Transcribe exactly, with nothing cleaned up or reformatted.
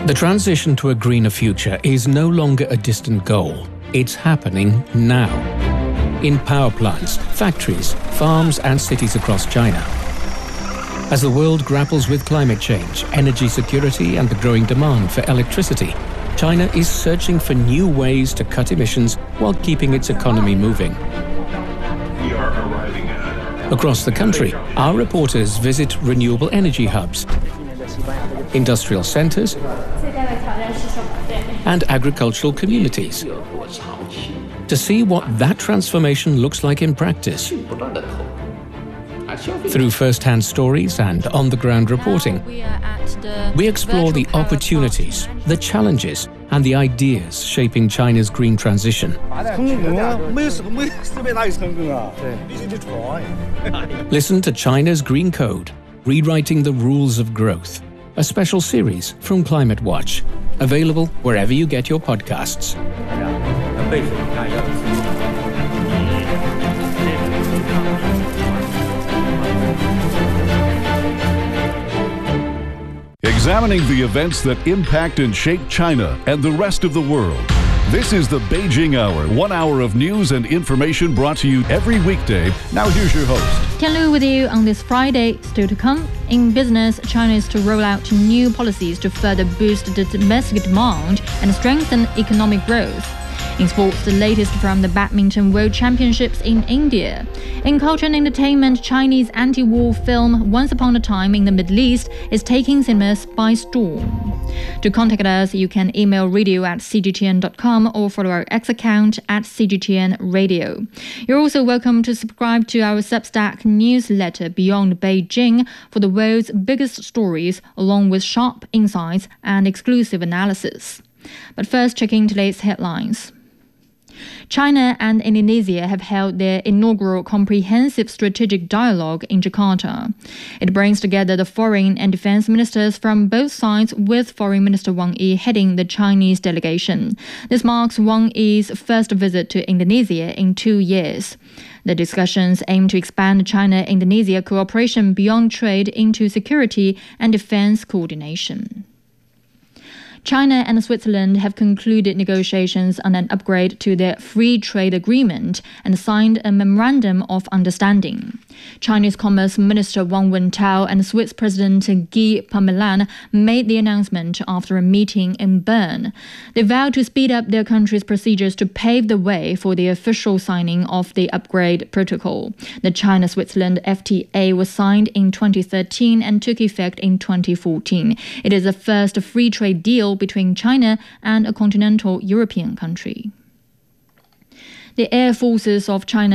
The transition to a greener future is no longer a distant goal. It's happening now. In power plants, factories, farms and cities across China. As the world grapples with climate change, energy security and the growing demand for electricity, China is searching for new ways to cut emissions while keeping its economy moving. Across the country, our reporters visit renewable energy hubs, industrial centers, and agricultural communities to see what that transformation looks like in practice. Through first-hand stories and on-the-ground reporting, we explore the opportunities, the challenges, and the ideas shaping China's green transition. Listen to China's Green Code, Rewriting the Rules of Growth, a special series from Climate Watch, available wherever you get your podcasts. Examining the events that impact and shape China and the rest of the world. This is the Beijing Hour, one hour of news and information brought to you every weekday. Now here's your host. Tian Lu with you on this Friday. Still to come. In business, China is to roll out new policies to further boost the domestic demand and strengthen economic growth. In sports, the latest from the Badminton World Championships in India. In culture and entertainment, Chinese anti-war film Once Upon a Time in the Middle East is taking cinemas by storm. To contact us, you can email radio at c g t n dot com or follow our X account at c g t n radio. You're also welcome to subscribe to our Substack newsletter Beyond Beijing for the world's biggest stories, along with sharp insights and exclusive analysis. But first, checking today's headlines. China and Indonesia have held their inaugural comprehensive strategic dialogue in Jakarta. It brings together the foreign and defense ministers from both sides, with Foreign Minister Wang Yi heading the Chinese delegation. This marks Wang Yi's first visit to Indonesia in two years. The discussions aim to expand China-Indonesia cooperation beyond trade into security and defense coordination. China and Switzerland have concluded negotiations on an upgrade to their free trade agreement and signed a memorandum of understanding. Chinese Commerce Minister Wang Wentao and Swiss President Guy Parmelin made the announcement after a meeting in Bern. They vowed to speed up their country's procedures to pave the way for the official signing of the upgrade protocol. The China-Switzerland F T A was signed in twenty thirteen and took effect in twenty fourteen. It is the first free trade deal between China and a continental European country. The air forces of China